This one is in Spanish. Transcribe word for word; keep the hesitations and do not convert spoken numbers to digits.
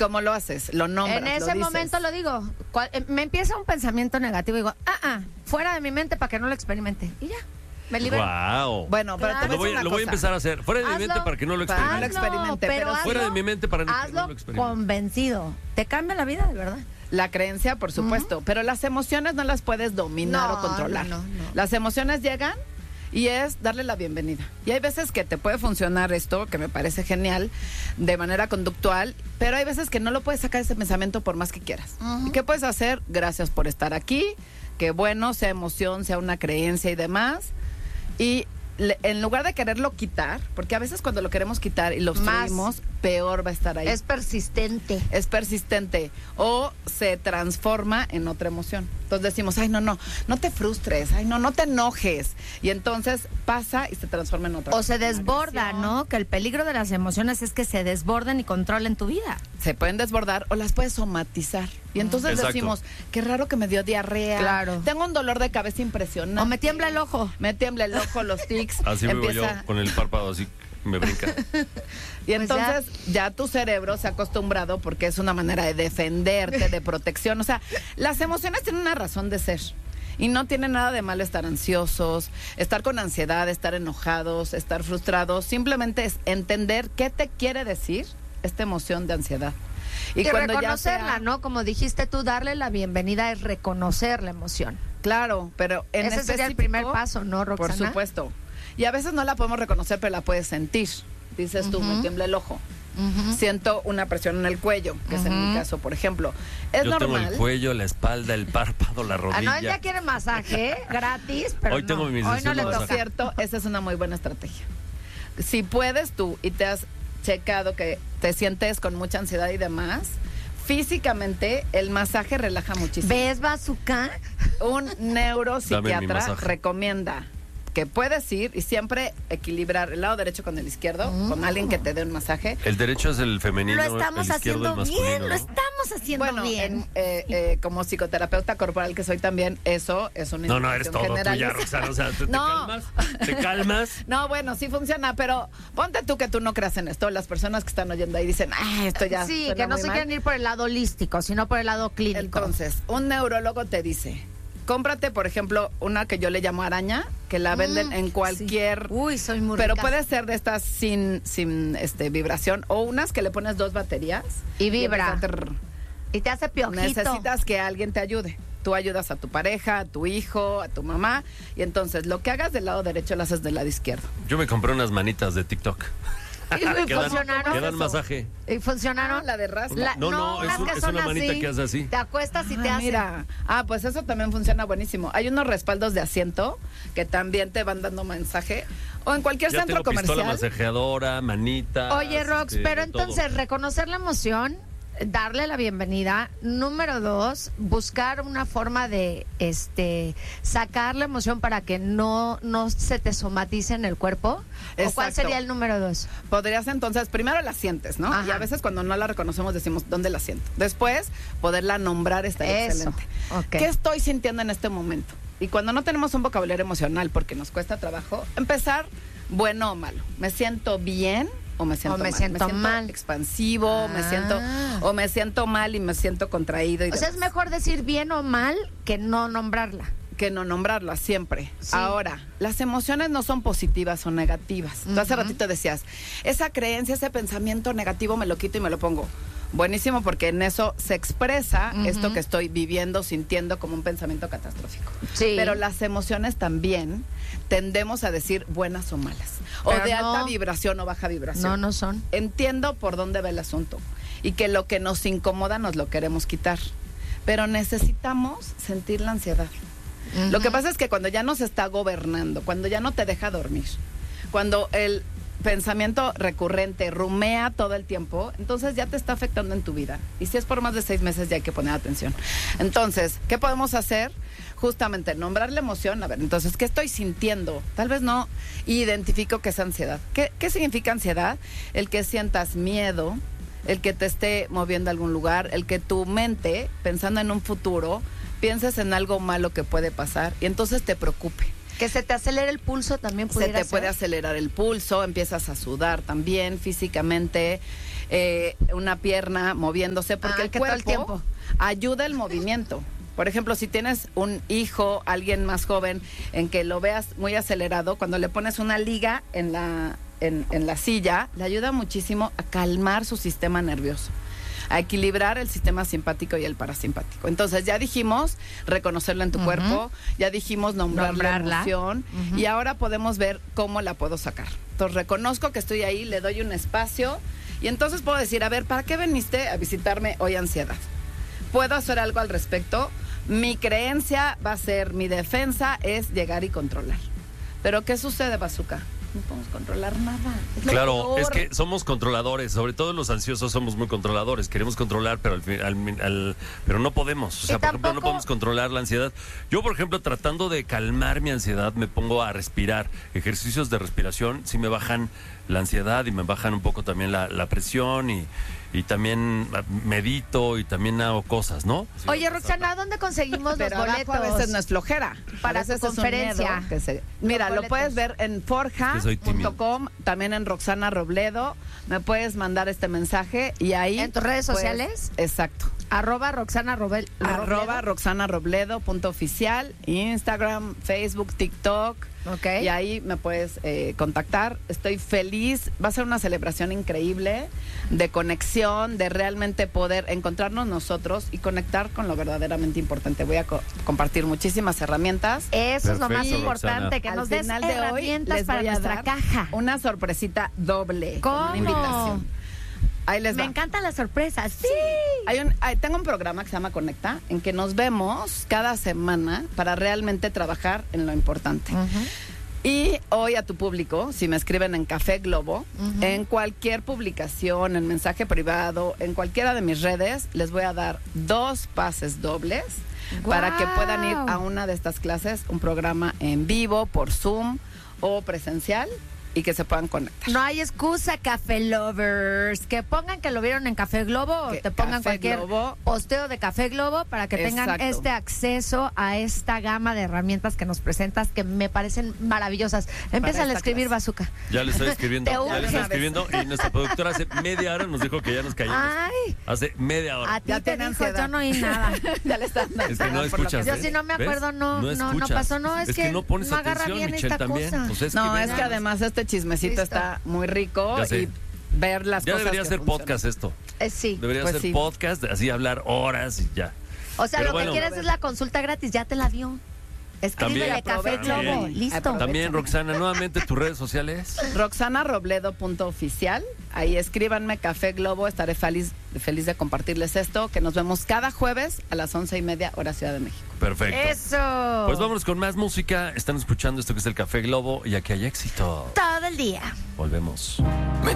cómo lo haces? Lo nombras, En ese lo momento lo digo. Cual, eh, me empieza un pensamiento negativo y digo, ah, ah, fuera de mi mente para que no lo experimente. Y ya, me libero. Wow. Bueno, pero Claro. te Lo voy, voy, a lo voy a empezar a hacer. Fuera de mi Hazlo mente para que no lo para que no lo experimente. experimente, pero hazlo- Fuera de mi mente para que no hazlo lo experimente. convencido. Te cambia la vida, de verdad. La creencia, por supuesto, uh-huh. pero las emociones no las puedes dominar No, o controlar. no, no, no. Las emociones llegan y es darle la bienvenida. Y hay veces que te puede funcionar esto, que me parece genial, de manera conductual, pero hay veces que no lo puedes sacar ese pensamiento por más que quieras. Uh-huh. ¿Y qué puedes hacer? Gracias por estar aquí, que bueno, sea emoción, sea una creencia y demás. Y le, en lugar de quererlo quitar, porque a veces cuando lo queremos quitar y lo obstruimos, peor va a estar ahí. Es persistente. Es persistente o se transforma en otra emoción. Entonces decimos, ay, no, no, no te frustres, ay, no, no te enojes. Y entonces pasa y se transforma en otra. O se desborda, ¿no? Que el peligro de las emociones es que se desborden y controlen tu vida. Se pueden desbordar o las puedes somatizar. Y entonces Exacto. decimos, qué raro que me dio diarrea. Claro. Tengo un dolor de cabeza impresionante. O me tiembla el ojo. Me tiembla el ojo, los tics. Así me voy yo empieza... con el párpado así, me brinca. Y entonces pues ya. ya tu cerebro se ha acostumbrado porque es una manera de defenderte, de protección. O sea, las emociones tienen una razón de ser. Y no tiene nada de malo estar ansiosos, estar con ansiedad, estar enojados, estar frustrados. Simplemente es entender qué te quiere decir esta emoción de ansiedad. Y, y cuando reconocerla, ya sea... ¿no? Como dijiste tú, darle la bienvenida es reconocer la emoción. Claro, pero en ese sería el primer paso, ¿no, Roxana? Por supuesto. Y a veces no la podemos reconocer, pero la puedes sentir. Dices tú, uh-huh. me tiembla el ojo. Uh-huh. Siento una presión en el cuello, que uh-huh. es en mi caso, por ejemplo. Es Yo normal. tengo el cuello, la espalda, el párpado, la rodilla. Ah, no, ella quiere masaje gratis, pero Hoy no. tengo mi Hoy no le Por toca. cierto, esa es una muy buena estrategia. Si puedes tú y te has checado que te sientes con mucha ansiedad y demás, físicamente el masaje relaja muchísimo. ¿Ves, Bazooka? Un neuropsiquiatra recomienda que puedes ir y siempre equilibrar el lado derecho con el izquierdo, mm. con alguien que te dé un masaje. El derecho es el femenino, lo estamos el izquierdo haciendo el masculino, bien, ¿no? lo estamos haciendo bueno, bien. En, eh, eh, como psicoterapeuta corporal que soy también, eso es una No, no, eres todo tú ya, Roxana, o sea, ¿te, no. te calmas? ¿Te calmas? No, bueno, sí funciona, pero ponte tú que tú no creas en esto. Las personas que están oyendo ahí dicen, ay, esto ya Sí, que no se mal. quieren ir por el lado holístico, sino por el lado clínico. Entonces, un neurólogo te dice, cómprate, por ejemplo, una que yo le llamo araña, que la venden mm, en cualquier... Sí. Uy, soy muy Pero rica. puede ser de estas sin, sin este, vibración, o unas que le pones dos baterías. Y vibra. Y, y te hace piojito. Necesitas que alguien te ayude. Tú ayudas a tu pareja, a tu hijo, a tu mamá. Y entonces, lo que hagas del lado derecho, lo haces del lado izquierdo. Yo me compré unas manitas de TikTok. ¿Y funcionaron? Que dan masaje. ¿Y funcionaron? Ah, la de raspa. La, no, no, no es, un, que es son una manita así, que hace así. Te acuestas y ah, te hace. Mira, ah, pues eso también funciona buenísimo. Hay unos respaldos de asiento que también te van dando mensaje. O en cualquier ya centro tengo comercial. Pistola masajeadora, manita. Oye, Rox, este, pero entonces, todo. reconocer la emoción, darle la bienvenida. Número dos, buscar una forma de este sacar la emoción para que no, no se te somatice en el cuerpo. Exacto. ¿O cuál sería el número dos? Podrías entonces, primero la sientes, ¿no? Ajá. Y a veces cuando no la reconocemos decimos, ¿dónde la siento? Después, poderla nombrar está excelente. Okay. ¿Qué estoy sintiendo en este momento? Y cuando no tenemos un vocabulario emocional, porque nos cuesta trabajo, empezar bueno o malo. ¿Me siento bien? O me siento o me mal. siento me siento mal. expansivo, ah. me siento o me siento mal y me siento contraído. Y o sea, es mejor decir bien o mal que no nombrarla. Que no nombrarla siempre. Sí. Ahora, las emociones no son positivas o negativas. Uh-huh. Tú hace ratito decías, esa creencia, ese pensamiento negativo me lo quito y me lo pongo. Buenísimo, porque en eso se expresa uh-huh. esto que estoy viviendo, sintiendo como un pensamiento catastrófico. Sí. Pero las emociones también tendemos a decir buenas o malas. Pero o de no, alta vibración o baja vibración. No, no son. Entiendo por dónde va el asunto. Y que lo que nos incomoda nos lo queremos quitar. Pero necesitamos sentir la ansiedad. Uh-huh. Lo que pasa es que cuando ya nos está gobernando, cuando ya no te deja dormir, cuando el pensamiento recurrente rumea todo el tiempo, entonces ya te está afectando en tu vida. Y si es por más de seis meses ya hay que poner atención. Entonces, ¿qué podemos hacer? Justamente nombrar la emoción. A ver, entonces, ¿qué estoy sintiendo? Tal vez no identifico que es ansiedad. ¿Qué, qué significa ansiedad? El que sientas miedo, el que te esté moviendo a algún lugar, el que tu mente, pensando en un futuro, pienses en algo malo que puede pasar y entonces te preocupe. Que se te acelere el pulso también pudiera Se te ser. puede acelerar el pulso, empiezas a sudar también físicamente. eh, una pierna moviéndose, porque Ah, el que cuerpo todo el tiempo. ayuda el movimiento. Por ejemplo, si tienes un hijo, alguien más joven, en que lo veas muy acelerado, cuando le pones una liga en la, en, en la silla, le ayuda muchísimo a calmar su sistema nervioso, a equilibrar el sistema simpático y el parasimpático. Entonces, ya dijimos reconocerlo en tu Ujú. cuerpo, ya dijimos nombrar Nombrarla. la emoción, Ujú. y ahora podemos ver cómo la puedo sacar. Entonces, reconozco que estoy ahí, le doy un espacio, y entonces puedo decir, a ver, ¿para qué viniste a visitarme hoy, ansiedad? ¿Puedo hacer algo al respecto? Mi creencia va a ser, mi defensa es llegar y controlar. Pero ¿qué sucede, Bazooka? No podemos controlar nada. Es lo Claro, peor. es que somos controladores, sobre todo los ansiosos somos muy controladores, queremos controlar, pero al, fin- al- al- pero no podemos. O sea, Y por ejemplo, no tampoco- podemos controlar la ansiedad. Yo, por ejemplo, tratando de calmar mi ansiedad, me pongo a respirar. Ejercicios de respiración sí me bajan la ansiedad y me bajan un poco también la, la presión y, y también ah, medito y también hago cosas, ¿no? Sí, Oye, me pasa. Roxana, ¿dónde conseguimos Pero los abajo boletos? a veces no es flojera. Para A veces tu es un conferencia. miedo que se- Mira, Los lo puedes boletos. ver en forja Es que soy tímido. punto com, también en Roxana Robledo. Me puedes mandar este mensaje y ahí... ¿En tus redes pues, sociales? Exacto. Arroba Roxana Robel, Arroba Roxana Robledo punto oficial, Instagram, Facebook, TikTok. Ok. Y ahí me puedes eh, contactar. Estoy feliz. Va a ser una celebración increíble de conexión, de realmente poder encontrarnos nosotros y conectar con lo verdaderamente importante. Voy a co- compartir muchísimas herramientas. Eso es lo más Perfecto, importante, Roxana. que Al nos des final de hoy herramientas les para voy a nuestra dar caja. una sorpresita doble. con ¿Cómo? Una invitación. Ahí les Me va. encantan las sorpresas. Sí. Hay un, hay- tengo un programa que se llama Conecta, en que nos vemos cada semana para realmente trabajar en lo importante. Ujú. Y hoy a tu público, si me escriben en Café Globo, Ujú. en cualquier publicación, en mensaje privado, en cualquiera de mis redes, les voy a dar dos pases dobles para que puedan ir a una de estas clases, un programa en vivo, por Zoom o presencial, y que se puedan conectar. No hay excusa, Café Lovers. Que pongan que lo vieron en Café Globo o Que te pongan Café cualquier Globo. posteo de Café Globo para que tengan Exacto. este acceso a esta gama de herramientas que nos presentas que me parecen maravillosas. Empieza a esta escribir, clase. Bazooka. Ya le estoy escribiendo, Te ya le urge. estoy escribiendo y nuestra productora hace media hora nos dijo que ya nos callamos. Ay, Hace media hora. a ti Ya te tiene dijo, ansiedad. yo no oí nada. Ya le están dando Es que no por lo escuchas. Yo ¿eh? si no me ¿Ves? acuerdo, no- no- no escuchas. pasó, no, es es que, que no pones no agarra atención, bien Michelle, esta también. cosa. Pues es No, que es ven. que además este chismecito Listo. está muy rico Ya sé. y ver las Ya cosas debería que ser funcionan. podcast esto. Eh, sí. Debería Pues ser sí. podcast, así hablar horas y ya. O sea, Pero lo bueno. que quieres es la consulta gratis, ya te la dio. Escríbele También. Café Aprovechen. Globo, listo. Aprovechen. También, Roxana, nuevamente tus redes sociales. Roxana Robledo punto oficial. Ahí escríbanme Café Globo. Estaré feliz, feliz de compartirles esto. Que nos vemos cada jueves a las once y media, hora Ciudad de México. Perfecto. Eso. Pues vámonos con más música. Están escuchando esto que es el Café Globo y aquí hay éxito. Todo el día. Volvemos.